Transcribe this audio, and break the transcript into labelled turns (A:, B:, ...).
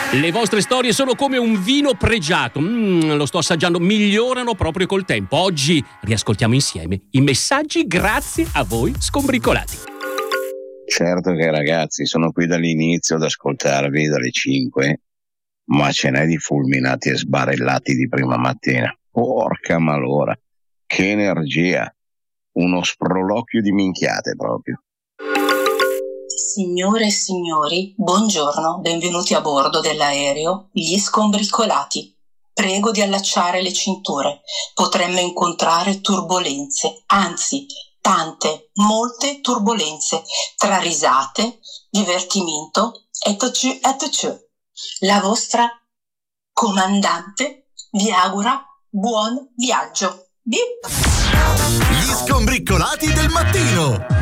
A: Le vostre storie sono come un vino pregiato. Lo sto assaggiando, migliorano proprio col tempo. Oggi riascoltiamo insieme i messaggi grazie a voi skombricolati.
B: Certo che ragazzi, sono qui dall'inizio ad ascoltarvi dalle 5, ma ce n'è di fulminati e sbarellati di prima mattina. Porca malora, che energia, uno sproloquio di minchiate proprio.
C: Signore e signori, buongiorno, benvenuti a bordo dell'aereo Gli Skombricolati. Prego di allacciare le cinture, potremmo incontrare turbolenze, anzi tante, molte turbolenze, tra risate, divertimento, etc. La vostra comandante vi augura buon viaggio. Bip!
D: Gli Skombricolati del mattino.